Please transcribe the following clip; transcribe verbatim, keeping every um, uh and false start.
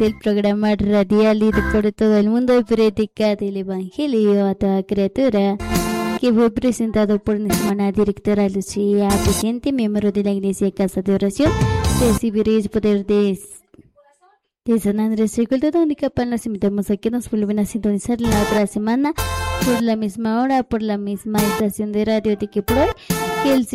del programa radial y de por todo el mundo de prédica del Evangelio a toda criatura, que fue presentado por nuestra hermana directora Lucía Vicente, miembro de la Iglesia Casa de Oración. Recibiréis poder de, de San Andrés Circuito de Unicapán. Los invitamos a que nos vuelvan a sintonizar la otra semana por la misma hora, por la misma estación de radio de que por hoy. Que el